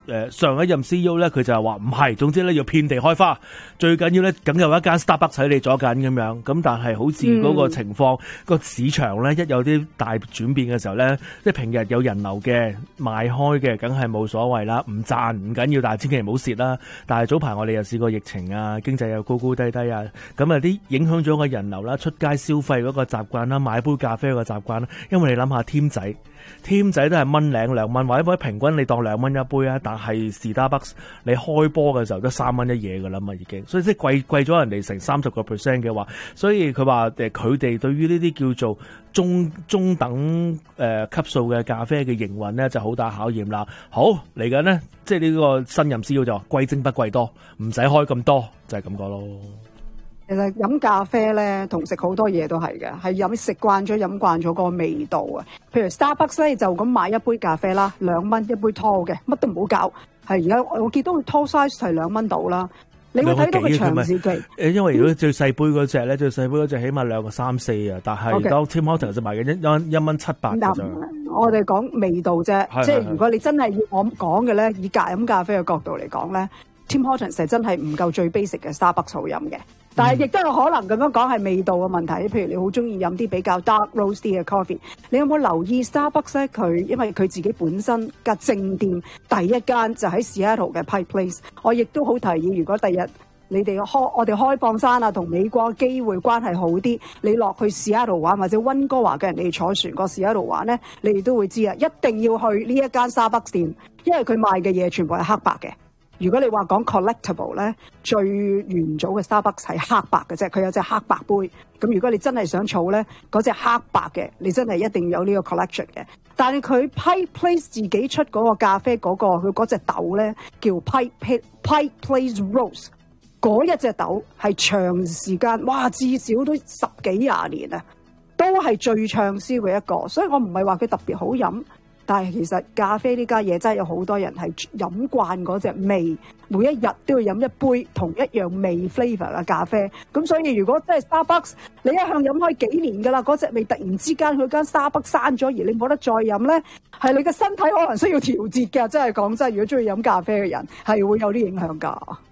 上一任 CEO 咧，佢就係話唔係，總之咧要遍地開花，最緊要咧梗有一間 Starbucks 喺你左近咁樣。咁但係好似嗰個情況，個市場咧一有啲大轉變嘅時候咧，即係平日有人流嘅賣開嘅，梗係冇所謂啦，唔賺唔緊要，但係千祈唔好蝕啦。但係早排我哋又試過疫情啊，經濟又高高低低啊，咁啊啲影響咗個人流啦、出街消費嗰個習慣啦、買杯咖啡嗰個習慣啦。因為你諗下添仔都係蚊零2蚊，或者平均你當2蚊一杯啊，但係 Starbucks 你開波嘅時候都3蚊一嘢噶啦嘛已經，所以即係貴咗人哋成30% 嘅話，所以佢話佢哋對於呢啲叫做中等級數嘅咖啡嘅營運咧就好大考驗啦。好嚟緊呢，即係呢個新任 CEO就話貴精不貴多，唔使開咁多，就係咁講咯。 其實飲咖啡咧，同食好多嘢都係嘅，係食慣咗、飲慣咗嗰個味道啊。譬如 Starbucks 咧，就咁買一杯咖啡啦，2蚊一杯 tall 嘅，乜都唔好搞。係而家我見到佢 tall size 係2蚊到啦。你會睇到佢長時期。 因為如果最細杯嗰隻咧，最細杯嗰隻起碼2個3、4啊，但係當 Tim Hortons 就賣緊1蚊7、8嘅啫。 我哋講味道啫，即係如果你真係要我講嘅咧，以飲咖啡嘅角度嚟講咧，Tim Hortons 係真係唔夠最 basic 嘅 Starbucks 好飲嘅。但係亦都有可能咁樣講係味道嘅問題，譬如你好中意飲啲比較 dark roast 啲嘅 coffee， 你有冇留意 Starbucks 咧？佢因為佢自己本身嘅正店第一間就喺 Seattle 嘅 Pike Place， 我亦都好提議，如果第日你哋我哋開放山啊，同美國嘅機會關係好啲，你落去 Seattle 玩或者溫哥華嘅人哋坐船過 Seattle 玩咧，你哋都會知啊，一定要去呢一間 Starbucks 店，因為佢賣嘅嘢全部係黑白嘅。如果你話講 collectible 咧，最元祖嘅 Starbucks 係黑白嘅啫，佢有隻黑白杯。咁如果你真係想儲咧，嗰隻黑白嘅，你真係一定有呢個 collection 嘅。但係佢 Pike Place 自己出嗰個咖啡嗰佢嗰隻豆咧，叫 Pike Place Roast。嗰一隻豆係長時間，哇，至少都10幾20年啊，都係最暢銷嘅一個。所以我唔係話佢特別好飲。但係其實咖啡呢家嘢真係有好多人係飲慣嗰隻味，每一日都要飲一杯同一樣味 flavour 嘅咖啡。咁所以如果真係 Starbucks，你一向飲開幾年㗎啦，嗰隻味突然之間佢間 Starbucks 閂咗，而你冇得再飲咧，係你嘅身體可能需要調節嘅。真係講真，如果中意飲咖啡嘅人係會有啲影響㗎。